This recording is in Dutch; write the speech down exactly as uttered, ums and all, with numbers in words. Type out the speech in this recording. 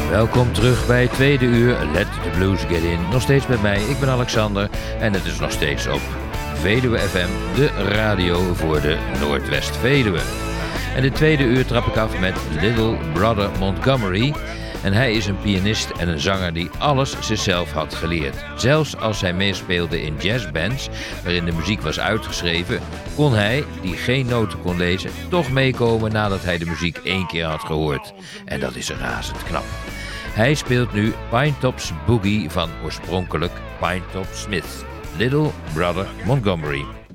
Welkom terug bij het tweede uur Let the Blues Get In. Nog steeds met mij, ik ben Alexander en het is nog steeds op Veluwe F M, de radio voor de Noordwest-Veluwe. En de tweede uur trap ik af met Little Brother Montgomery. En hij is een pianist en een zanger die alles zichzelf had geleerd. Zelfs als hij meespeelde in jazzbands, waarin de muziek was uitgeschreven, kon hij, die geen noten kon lezen, toch meekomen nadat hij de muziek één keer had gehoord. En dat is razend knap. Hij speelt nu Pinetops Boogie van oorspronkelijk Pinetop Smith. Little Brother Montgomery.